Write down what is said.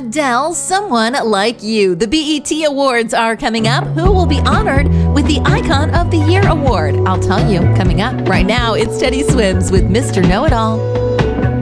Adele, Someone Like You. The BET Awards are coming up. Who will be honored with the Icon of the Year award? I'll tell you coming up. Right now, it's Teddy Swims with Mr. Know-It-All.